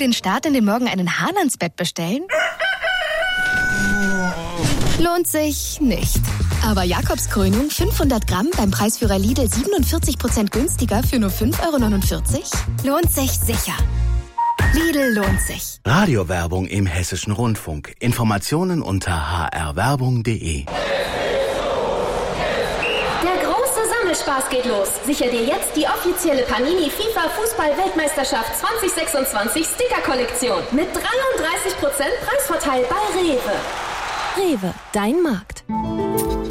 den Start in den Morgen einen Hahn ans Bett bestellen? Lohnt sich nicht. Aber Jakobskrönung 500 Gramm beim Preisführer Lidl 47% günstiger für nur 5,49 €? Lohnt sich sicher. Lidl lohnt sich. Radiowerbung im Hessischen Rundfunk. Informationen unter hrwerbung.de. Der große Sammelspaß geht los. Sicher dir jetzt die offizielle Panini FIFA Fußball-Weltmeisterschaft 2026 Sticker-Kollektion mit 33% Preisvorteil bei Rewe. Rewe, dein Markt.